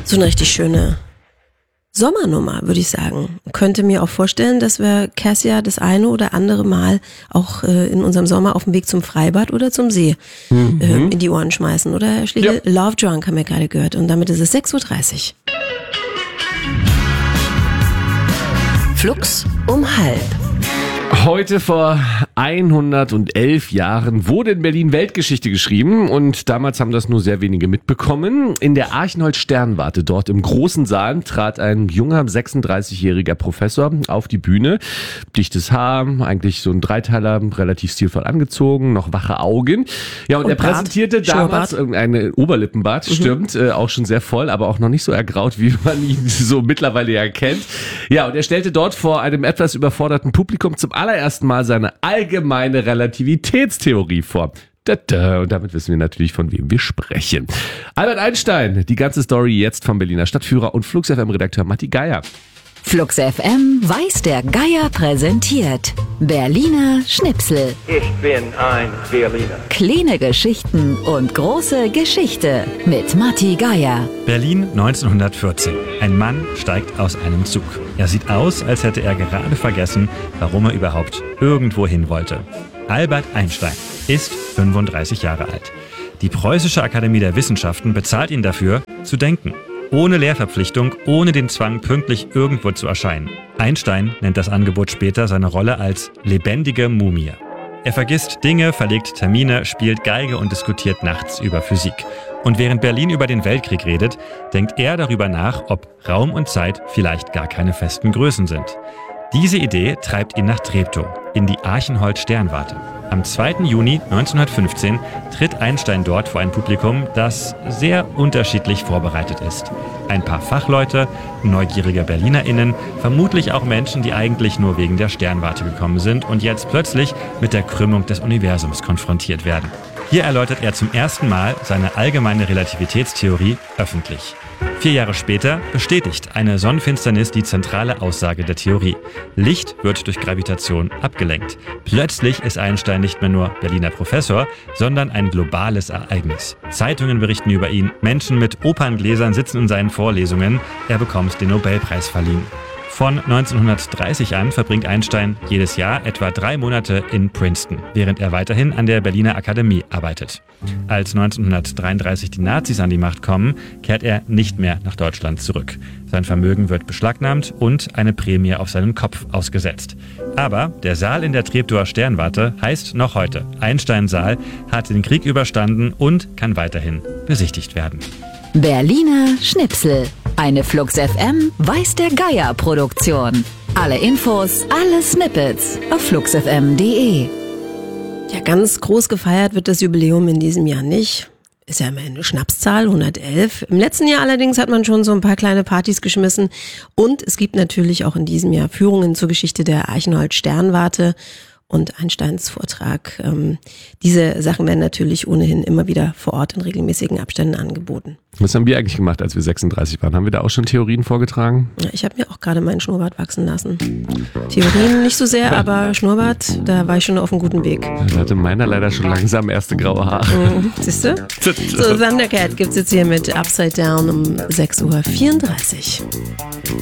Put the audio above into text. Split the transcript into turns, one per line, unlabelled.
So eine richtig schöne Sommernummer, würde ich sagen. Könnte mir auch vorstellen, dass wir Cassia das eine oder andere Mal auch in unserem Sommer auf dem Weg zum Freibad oder zum See in die Ohren schmeißen. Oder, Herr Schlegel? Ja. Love Drunk haben wir gerade gehört. Und damit ist es 6.30 Uhr.
Flux um halb.
Heute vor 111 Jahren wurde in Berlin Weltgeschichte geschrieben und damals haben das nur sehr wenige mitbekommen. In der Archenhold-Sternwarte, dort im großen Saal, trat ein junger 36-jähriger Professor auf die Bühne. Dichtes Haar, eigentlich so ein Dreiteiler, relativ stilvoll angezogen, noch wache Augen. Ja, und er präsentierte damals ein Oberlippenbart, stimmt, auch schon sehr voll, aber auch noch nicht so ergraut, wie man ihn so mittlerweile ja kennt. Ja, und er stellte dort vor einem etwas überforderten Publikum zum allerersten Mal seine allgemeine Relativitätstheorie vor. Und damit wissen wir natürlich, von wem wir sprechen. Albert Einstein, die ganze Story jetzt vom Berliner Stadtführer und Flux FM-Redakteur Matti Geier.
Flux FM weiß der Geier präsentiert. Berliner Schnipsel.
Ich bin ein Berliner.
Kleine Geschichten und große Geschichte mit Matti Geier.
Berlin 1914. Ein Mann steigt aus einem Zug. Er sieht aus, als hätte er gerade vergessen, warum er überhaupt irgendwo hin wollte. Albert Einstein ist 35 Jahre alt. Die Preußische Akademie der Wissenschaften bezahlt ihn dafür, zu denken. Ohne Lehrverpflichtung, ohne den Zwang, pünktlich irgendwo zu erscheinen. Einstein nennt das Angebot später seine Rolle als lebendige Mumie. Er vergisst Dinge, verlegt Termine, spielt Geige und diskutiert nachts über Physik. Und während Berlin über den Weltkrieg redet, denkt er darüber nach, ob Raum und Zeit vielleicht gar keine festen Größen sind. Diese Idee treibt ihn nach Treptow, in die Archenhold-Sternwarte. Am 2. Juni 1915 tritt Einstein dort vor ein Publikum, das sehr unterschiedlich vorbereitet ist. Ein paar Fachleute, neugierige BerlinerInnen, vermutlich auch Menschen, die eigentlich nur wegen der Sternwarte gekommen sind und jetzt plötzlich mit der Krümmung des Universums konfrontiert werden. Hier erläutert er zum ersten Mal seine allgemeine Relativitätstheorie öffentlich. 4 Jahre später bestätigt eine Sonnenfinsternis die zentrale Aussage der Theorie. Licht wird durch Gravitation abgelenkt. Plötzlich ist Einstein nicht mehr nur Berliner Professor, sondern ein globales Ereignis. Zeitungen berichten über ihn, Menschen mit Operngläsern sitzen in seinen Vorlesungen, er bekommt den Nobelpreis verliehen. Von 1930 an verbringt Einstein jedes Jahr etwa 3 Monate in Princeton, während er weiterhin an der Berliner Akademie arbeitet. Als 1933 die Nazis an die Macht kommen, kehrt er nicht mehr nach Deutschland zurück. Sein Vermögen wird beschlagnahmt und eine Prämie auf seinen Kopf ausgesetzt. Aber der Saal in der Treptower Sternwarte heißt noch heute Einstein-Saal, hat den Krieg überstanden und kann weiterhin besichtigt werden.
Berliner Schnipsel. Eine Flux FM weiß der Geier Produktion. Alle Infos, alle Snippets auf fluxfm.de.
Ja, ganz groß gefeiert wird das Jubiläum in diesem Jahr nicht. Ist ja immerhin eine Schnapszahl, 111. Im letzten Jahr allerdings hat man schon so ein paar kleine Partys geschmissen. Und es gibt natürlich auch in diesem Jahr Führungen zur Geschichte der Archenhold-Sternwarte und Einsteins Vortrag. Diese Sachen werden natürlich ohnehin immer wieder vor Ort in regelmäßigen Abständen angeboten.
Was haben wir eigentlich gemacht, als wir 36 waren? Haben wir da auch schon Theorien vorgetragen?
Ja, ich habe mir auch gerade meinen Schnurrbart wachsen lassen. Theorien nicht so sehr, aber Schnurrbart, da war ich schon auf einem guten Weg.
Da hatte meiner leider schon langsam erste graue Haare.
Siehst du? So, Thundercat gibt's jetzt hier mit Upside Down um 6.34 Uhr.